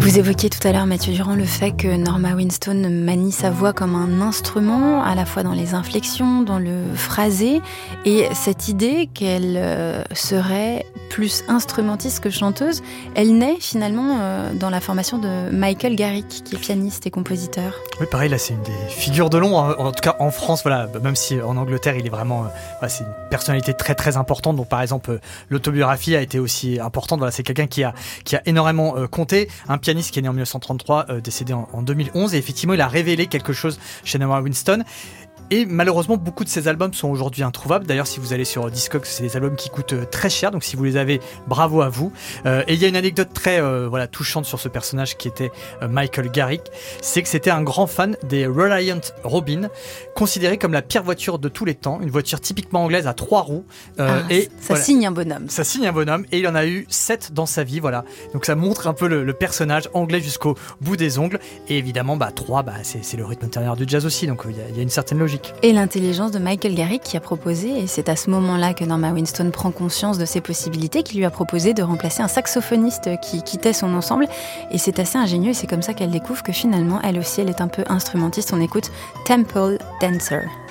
Vous évoquiez tout à l'heure, Mathieu Durand, le fait que Norma Winstone manie sa voix comme un instrument, à la fois dans les inflexions, dans le phrasé, et cette idée qu'elle serait plus instrumentiste que chanteuse, elle naît finalement dans la formation de Michael Garrick, qui est pianiste et compositeur. Oui, pareil, là c'est une des figures de l'ombre, en tout cas en France, voilà, même si en Angleterre il est vraiment, c'est une personnalité très très importante, donc par exemple l'autobiographie a été aussi importante, voilà, c'est quelqu'un qui a énormément compté, un pianiste qui est né en 1933, décédé en 2011, et effectivement il a révélé quelque chose chez Norma Winstone. Et malheureusement, beaucoup de ces albums sont aujourd'hui introuvables. D'ailleurs, si vous allez sur Discogs, c'est des albums qui coûtent très cher. Donc, si vous les avez, bravo à vous. Et il y a une anecdote très touchante sur ce personnage qui était Michael Garrick. C'est que c'était un grand fan des Reliant Robin, considéré comme la pire voiture de tous les temps. Une voiture typiquement anglaise à 3 roues. Ça signe un bonhomme. Ça signe un bonhomme. Et il en a eu 7 dans sa vie. Voilà. Donc, ça montre un peu le personnage anglais jusqu'au bout des ongles. Et évidemment, 3, c'est le rythme intérieur du jazz aussi. Donc, il y a une certaine logique. Et l'intelligence de Michael Garrick qui a proposé, et c'est à ce moment-là que Norma Winstone prend conscience de ses possibilités, qui lui a proposé de remplacer un saxophoniste qui quittait son ensemble. Et c'est assez ingénieux, et c'est comme ça qu'elle découvre que finalement, elle aussi, elle est un peu instrumentiste. On écoute Temple Dancer.